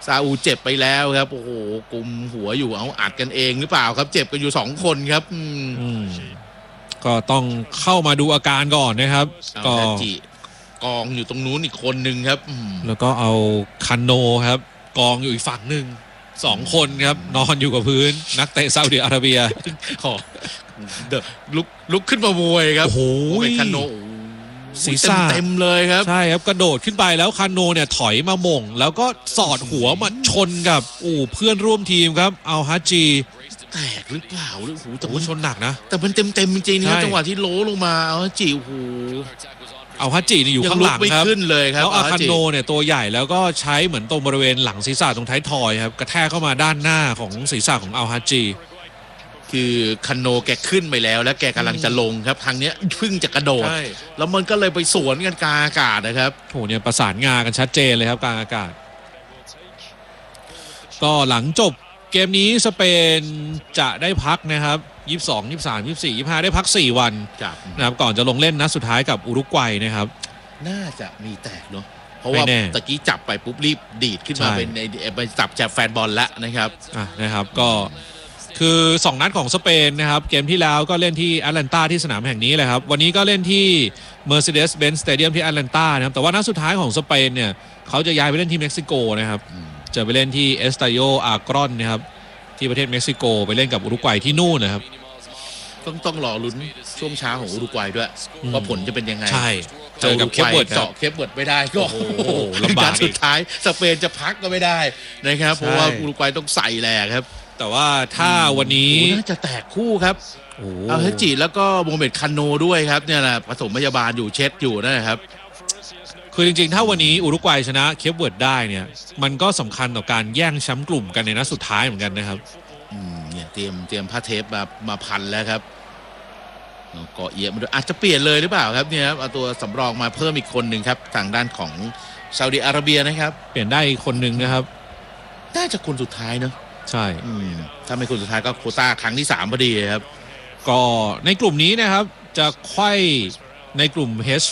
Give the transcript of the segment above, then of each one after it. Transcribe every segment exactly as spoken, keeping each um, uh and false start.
ซาอูเจ็บไปแล้วครับโอ้โหกุมหัวอยู่เอาอัดกันเองหรือเปล่าครับเจ็บกันอยู่สองคนครับอืมก็ต้องเข้ามาดูอาการก่อนนะครับก็กองอยู่ตรงนู้นอีกคนหนึ่งครับแล้วก็เอาคันโนครับกองอยู่อีกฝั่งหนึ่งสองคนครับนอนอยู่กับพื้นนักเตะซาอุดิอาระเบียขอเดลุกลุกขึ้นมามวยครับโอ้โหคันโนศีรษะเต็มเลยครับใช่ครับกระโดดขึ้นไปแล้วคันโนเนี่ยถอยมาหม่งแล้วก็สอดหัวมาชนกับอู้เพื่อนร่วมทีมครับเอาฮัจจีแตกหรือเปล่าหรือหูแต่ว่าชนหนักนะแต่มันเต็มเต็มจริงๆนะครับจังหวะที่โล้ลงมาเอาฮัจจีโอ้โหเอาฮัจจีนี่อยู่ข้างหลังครับขึ้นเลยครับแล้วอาคันโนเนี่ยตัวใหญ่แล้วก็ใช้เหมือนตรงบริเวณหลังศีรษะตรงท้ายทอยครับกระแทกเข้ามาด้านหน้าของศีรษะของเอาฮัจจีคือคันโนแกขึ้นไปแล้วแล้วแกกำลังจะลงครับทางเนี้ยเพิ่งจะกระโดดแล้วมันก็เลยไปสวนกันกลางอากาศนะครับโหเนี่ยประสานงากันชัดเจนเลยครับกลางอากาศก็หลังจบเกมนี้สเปนจะได้พักนะครับยี่สิบสอง ยี่สิบสาม ยี่สิบสี่ ยี่สิบห้าได้พักสี่วันนะครับก่อนจะลงเล่นนัดสุดท้ายกับอุรุกวัยนะครับน่าจะมีแตกเนาะเพราะว่าตะกี้จับไปปุ๊บรีบดีดขึ้นมาเป็นไปจับแจกแฟนบอลแล้วนะครับอ่ะนะครับก็คือสองนัดของสเปนนะครับเกมที่แล้วก็เล่นที่แอตแลนตาที่สนามแห่งนี้เลยครับวันนี้ก็เล่นที่ Mercedes-Benz Stadium ที่แอตแลนตานะครับแต่ว่านัดสุดท้ายของสเปนเนี่ยเขาจะย้ายไปเล่นที่เม็กซิโกนะครับจะไปเล่นที่เอสตาโยอากรอนนะครับที่ประเทศเม็กซิโกไปเล่นกับอุรุกวัยที่นู่นนะครับต้องต้องรอลุ้นช่วงเช้าของอุรุกวัยด้วยว่าผลจะเป็นยังไงใช่เจอกับเคปเวิร์ดเจาะเคปเวิร์ดไม่ได้ก็ลำบากสุดท้ายสเปนจะพักก็ไม่ได้นะครับเพราะว่าอุรุกวัยต้องใส่แหลกครับแต่ว่าถ้าวันนี้น่าจะแตกคู่ครับเอาเฮจิแล้วก็โมเมดคันโนด้วยครับเนี่ยแหละผสมพยาบาลอยู่เช็ดอยู่นะครับคือจริงๆถ้าวันนี้อุรุกวัยชนะเคปเวิร์ดได้เนี่ยมันก็สำคัญต่อการแย่งแชมป์กลุ่มกันในนัดสุดท้ายเหมือนกันนะครับอืมเนี่ยเตรียมเตรียมผ้าเทปมามาพันแล้วครับเกาะเอียดมาด้วยอาจจะเปลี่ยนเลยหรือเปล่าครับเนี่ยเอาตัวสำรองมาเพิ่มอีกคนหนึ่งครับทางด้านของซาอุดิอาระเบียนะครับเปลี่ยนได้อีกคนหนึ่งนะครับน่าจะคนสุดท้ายเนอะใช่ถ้าไม่คนสุดท้ายก็โควต้าครั้งที่สามพอดีครับก็ในกลุ่มนี้นะครับจะไขว้ในกลุ่ม H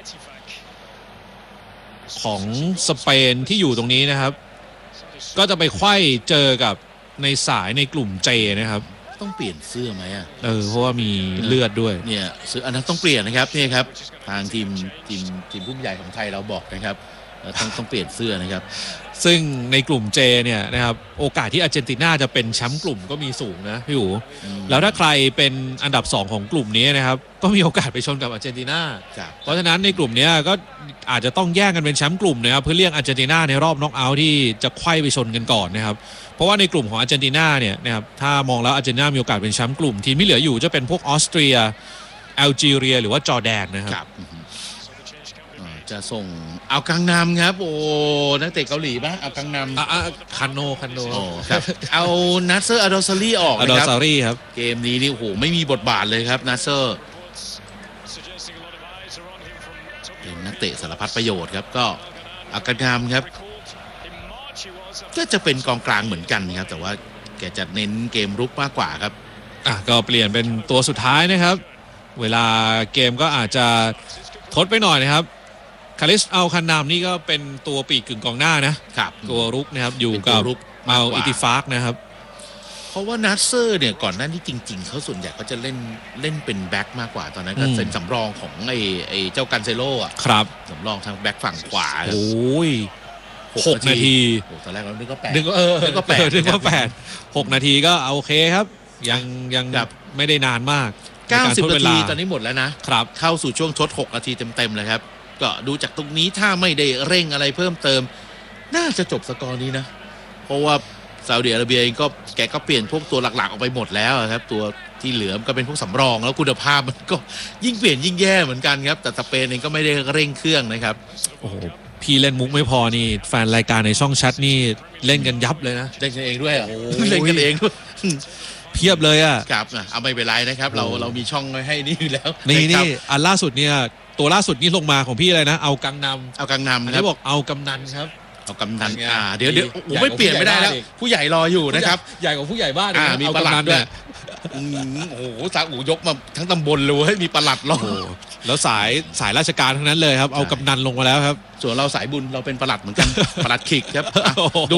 ของสเปนที่อยู่ตรงนี้นะครับก็จะไปไขว้เจอกับในสายในกลุ่ม J นะครับต้องเปลี่ยนเสื้อไหมอ่ะเออเพราะว่ามีเลือดด้วยเนี่ยเสื้ออันนั้นต้องเปลี่ยนนะครับนี่ครับทางทีมทีมทีมผู้ใหญ่ของไทยเราบอกนะครับต้องต้องเปลี่ยนเสื้อนะครับซึ่งในกลุ่ม J เนี่ยนะครับโอกาสที่อาร์เจนตินาจะเป็นแชมป์กลุ่มก็มีสูงนะพี่อู๋แล้วถ้าใครเป็นอันดับสองของกลุ่มนี้นะครับก็มีโอกาสไปชนกับอาร์เจนตินาเพราะฉะนั้นในกลุ่มนี้ก็อาจจะต้องแย่งกันเป็นแชมป์กลุ่มนะครับเพื่อเลี่ยงอาร์เจนตินาในรอบน็อกเอาท์ที่จะไขว้ไปชนกันก่อนนะครับเพราะว่าในกลุ่มของอาร์เจนตินาเนี่ยนะครับถ้ามองแล้วอาร์เจนตินามีโอกาสเป็นแชมป์กลุ่มทีมที่เหลืออยู่จะเป็นพวกออสเตรียแอลจีเรียหรือว่าจอร์แดนนะครับจะส่งเอากังนำครับโอ้นักเตะเกาหลีป่ะเอากังนำอ่าคันโนคันโนครับเอานัสเซอร์อดอซารีออกนะครับอดอซารีครับเกมนี้นี่โอ้โหไม่มีบทบาทเลยครับนัสเซอร์เป็นนักเตะสารพัดประโยชน์ครับก็เอากังนำครับก็จะเป็นกองกลางเหมือนกันครับแต่ว่าแกจะเน้นเกมรุกมากกว่าครับอ่ะก็เปลี่ยนเป็นตัวสุดท้ายนะครับเวลาเกมก็อาจจะทดไปหน่อยนะครับคาริสเอาคันนามนี่ก็เป็นตัวปีกกึ่งกองหน้านะครับตัวรุกนะครับอยู่กับเอาอิติฟาร์กนะครับเพราะว่านัสเซอร์เนี่ยก่อนหน้านี้จริงๆเขาส่วนใหญ่ก็จะเล่นเล่นเป็นแบ็คมากกว่าตอนนั้นก็เป็นสำรองของไอ้ไอ้เจ้ากันเซโร่อะครับสำรองทางแบ็คฝั่งขวาโอ้ยหกนาทีโอ้ตอนแรกเรานึกก็แปดนึกก็เออนึกก็แปดนึกก็แปดหกนาทีก็โอเคครับยังยังไม่ได้นานมากเก้าสิบนาทีตอนนี้หมดแล้วนะครับเข้าสู่ช่วงทดหกนาทีเต็มๆเลยครับก็ดูจากตรงนี้ถ้าไม่ได้เร่งอะไรเพิ่มเติมน่าจะจบสกอร์นี้นะเพราะว่าซาอุดิอาระเบียเองก็แกก็เปลี่ยนพวกตัวหลักๆออกไปหมดแล้วครับตัวที่เหลือก็เป็นพวกสำรองแล้วคุณภาพมันก็ยิ่งเปลี่ยนยิ่งแย่เหมือนกันครับแต่สเปนเองก็ไม่ได้เร่งเครื่องนะครับโอ้โหพี่เล่นมุกไม่พอนี่แฟนรายการในช่องแชทนี่เล่นกันยับเลยนะเล่นกันเองด้วยเล่นกันเองเพียบเลยอ่ะครับเอาไม่เป็นไรนะครับเราเรามีช่องให้นี่อยู่แล้วนี่นี่อันล่าสุดเนี่ยตัวล่าสุดนี้ลงมาของพี่อะไรนะเอากังนำเอากังนำอันนี้บอกเอากำนันครับเอากำนันอ่าเดี๋ยวเดี๋ยวผมไม่เปลี่ยนไม่ได้แล้วผู้ใหญ่รออยู่นะครับใหญ่กว่าผู้ใหญ่บ้านมีประหลัดด้วยโอ้โหสาอูยกมาทั้งตำบลเลยให้มีประหลัดรอแล้วสายสายราชการทั้งนั้นเลยครับเอากำนันลงมาแล้วครับส่วนเราสายบุญเราเป็นประหลัดเหมือนกันประหลัดขิกครับดู